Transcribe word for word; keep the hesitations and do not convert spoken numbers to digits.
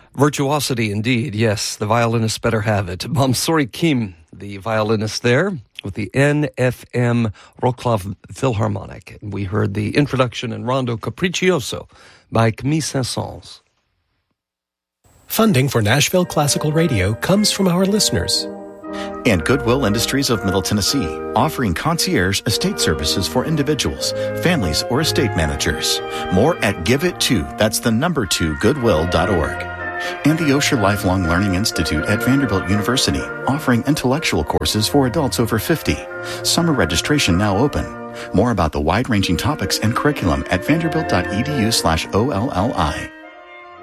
Virtuosity indeed, yes. The violinists better have it. Mansouri Kim, the violinist there, with the N F M Wroclaw Philharmonic. We heard the introduction in Rondo Capriccioso by Camille Saint-Saëns. Funding for Nashville Classical Radio comes from our listeners. And Goodwill Industries of Middle Tennessee, offering concierge estate services for individuals, families, or estate managers. More at give it to, that's the number two, goodwill dot org. And the Osher Lifelong Learning Institute at Vanderbilt University, offering intellectual courses for adults over fifty. Summer registration now open. More about the wide-ranging topics and curriculum at vanderbilt dot e d u slash O L L I.